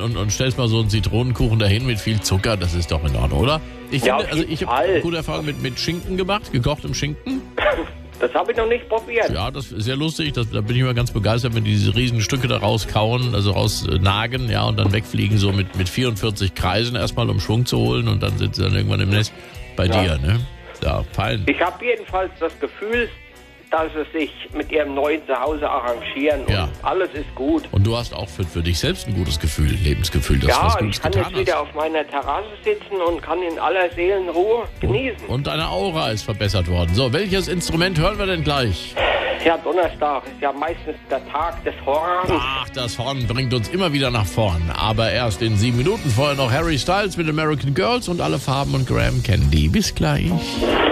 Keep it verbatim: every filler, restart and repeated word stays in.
und, und stellst mal so einen Zitronenkuchen dahin mit viel Zucker, das ist doch in Ordnung, oder? Ich Ja, finde, auf also jeden ich habe Fall. gute Erfahrung mit, mit Schinken gemacht, gekochtem Schinken. Das habe ich noch nicht probiert. Ja, das ist sehr lustig. Das, da bin ich immer ganz begeistert, wenn die diese riesen Stücke da rauskauen, also rausnagen, ja, und dann wegfliegen, so mit, mit vierundvierzig Kreisen erstmal, um Schwung zu holen und dann sind sie dann irgendwann im Nest bei Ja. dir, ne? Ja, fein. Ich habe jedenfalls das Gefühl, dass sie sich mit ihrem neuen Zuhause arrangieren und Ja. alles ist gut. Und du hast auch für, für dich selbst ein gutes Gefühl, Lebensgefühl, dass du was Ja, Gutes ich kann getan jetzt wieder hast. auf meiner Terrasse sitzen und kann in aller Seelenruhe genießen. Und deine Aura ist verbessert worden. So, welches Instrument hören wir denn gleich? Ja, Donnerstag ist ja meistens der Tag des Horns. Ach, das Horn bringt uns immer wieder nach vorn. Aber erst in sieben Minuten. Vorher noch Harry Styles mit American Girls und alle Farben und Graham Candy. Bis gleich.